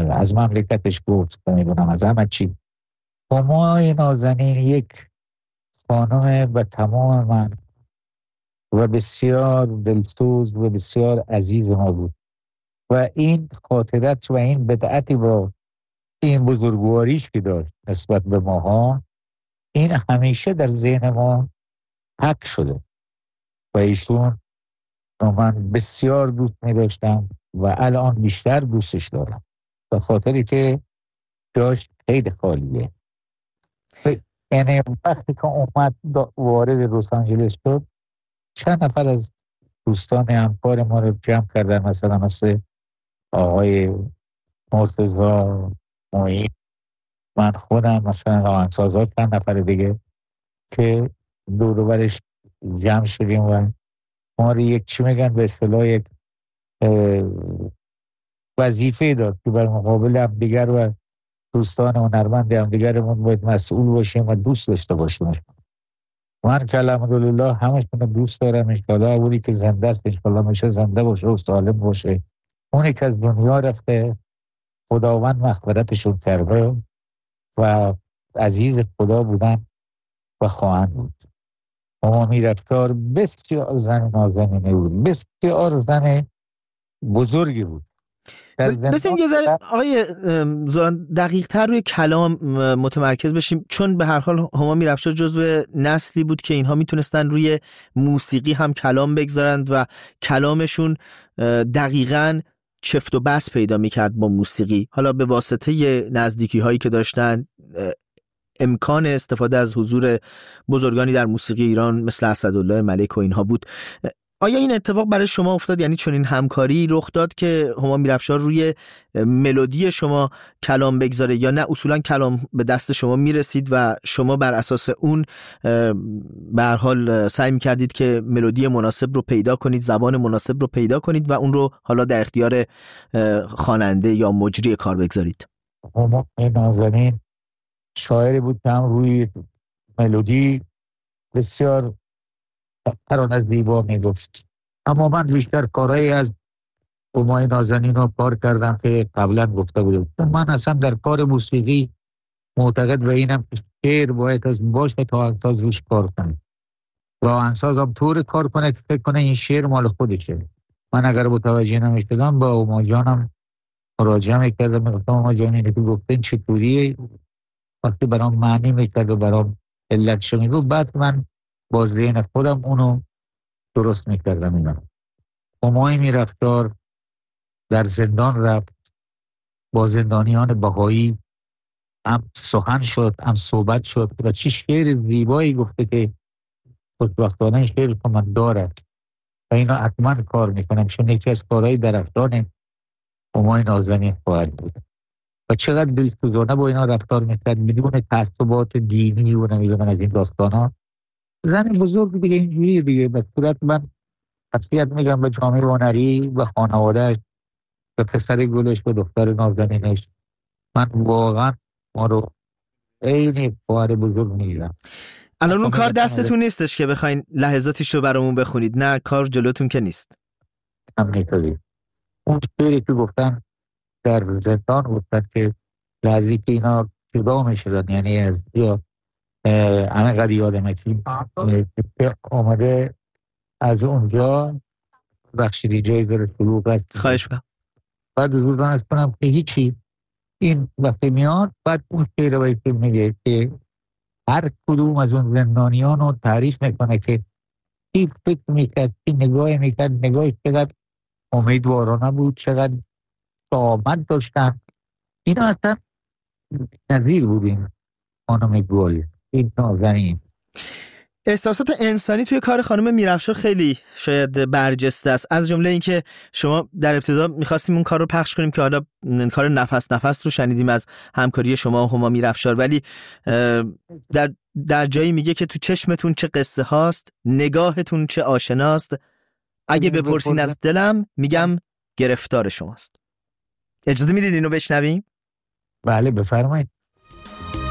از مملکتش گفت، نمیدونم از همه چی. همای نازنین یک خانم و تمام من و بسیار دلسوز و بسیار عزیز ما بود و این خاطرت و این بدعتی با این بزرگواریش که داشت نسبت به ماها، این همیشه در ذهن ما حک شده و ایشون رو من بسیار دوست می داشتم و الان بیشتر دوستش دارم به خاطری که داشت خیلی خالیه. یعنی وقتی که اومد وارد لس آنجلس شد، چند نفر از دوستان همکار ما رو جمع کردن، مثلا مثل آقای مرتضی معین، من خودم، مثلا آهنگسازها چند نفر دیگه که دور و برش جمع شدیم و ما رو یک چی میگن به اصطلاح یک وظیفه داد که بر مقابل هم دیگر و دوستان هنرمند هم دیگرمون باید مسئول باشیم و دوست داشته باشیم. من که الحمدلله همشون دوست دارم. انشالله اولی که زنده است انشالله میشه زنده باشه و سالم باشه. اونی که از دنیا رفته خداوند مغفرتشون کرده و عزیز خدا بودن و خواهند بود. همامی رفتار بسیار زن نازنینه بود، بسیار زن بزرگی بود. بسیم یه ذره آقای زوران دقیق تر روی کلام متمرکز بشیم، چون به هر حال همامی رفشار جزو نسلی بود که اینها میتونستن روی موسیقی هم کلام بگذارند و کلامشون دقیقاً چفت و بس پیدا میکرد با موسیقی. حالا به واسطه نزدیکی هایی که داشتن، امکان استفاده از حضور بزرگانی در موسیقی ایران مثل اسدالله ملک و اینها بود. آیا این اتفاق برای شما افتاد؟ یعنی چون این همکاری رخ داد که همامی رفشار روی ملودی شما کلام بگذاره، یا نه اصولا کلام به دست شما میرسید و شما بر اساس اون به هر حال سعی میکردید که ملودی مناسب رو پیدا کنید، زبان مناسب رو پیدا کنید و اون رو حالا در اختیار خواننده یا مجری کار بگذارید؟ همامی نازنین شاعری بود که هم روی ملودی بسیار ترانه از دیوار میگفت، اما من بیشتر کارهایی از همای نازنین رو کار کردم که قبلا گفته بودم. من اصلا در کار موسیقی معتقد به اینم که شعر باید از باشه تا آهنگساز روش کار کنه و آهنگساز هم طور کار کنه که فکر کنه این شعر مال خودشه. من اگر متوجه نمیشدم با هما جانم مراجعه میکردم، میگفتم هما جان اینی که گفتن چطوریه، وقتی برام معنی میکرد و برام علتش میگفت، بعد من با ذهن خودم اونو درست میکردم. اینا همامی رفتار در زندان رفت، با زندانیان بهایی هم سخن شد، هم صحبت شد و چه شعر زیبایی گفته که خوشبختانه این شعر که من دارد و اینا حتما کار میکنم، چون یکی از کارهای درختان همای نازنین خواهد بود و چقدر دلسوزانه با اینا رفتار میکرد بدون تعصبات دینی و نمیدونم از این داستانا. زن بزرگ دیگه اینجوری دیگه. به صورت من تسلیت میگم به جامعه هنری و خانوادهش و پسر گلش و دختر نازنینش. من واقعا ما رو عین خواهر بزرگ میگیرم. الان اون کار دستتون نیستش که بخواین لحظاتیش رو برامون بخونید؟ نه، کار جلوتون که نیست. هم نیستدی. اون شعری که گفتن در زندان گفتن که لحظی که اینا جدا میشدن، یعنی از یا همه قدر یادمه که آمده از اونجا بخشیدی جایی داره شلوغ است. خواهش میکنم. بعد حضورتان از کنم که هیچی، این وقتی میاد بعد اون شعر باید که میگه که هر کدوم از اون زندانیان رو تعریف میکنه که کی فکر میکرد، کی نگاه میکرد، نگاهی چقدر امیدوارانه بود، چقدر آمد داشتن. اینا اصلا نظیر بودیم. خانم گل، این نازنین. احساسات انسانی توی کار خانم میرفشار خیلی شاید برجسته است، از جمله این که شما در ابتدا میخواستیم اون کار رو پخش کنیم که حالا کار نفس نفس رو شنیدیم از همکاری شما و هما میرفشار، ولی در جایی میگه که تو چشمتون چه قصه هاست، نگاهتون چه آشناست، اگه بپرسین از دلم میگم گرفتار شماست. اجازه میدید اینو بشنویم؟ بله بفرمایید.